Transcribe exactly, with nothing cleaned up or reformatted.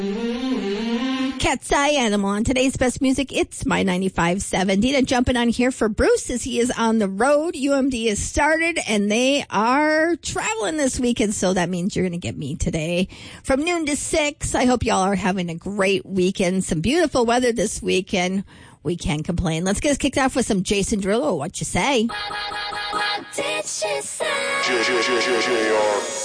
Cat's Eye Animal on today's best music. It's my ninety-five point seven. Dina jumping on here for Bruce as he is on the road. U M D has started and they are traveling this weekend, so that means you're going to get me today from noon to six. I hope y'all are having a great weekend. Some beautiful weather this weekend. We can't complain. Let's get us kicked off with some Jason Derulo. What you say? What did she say?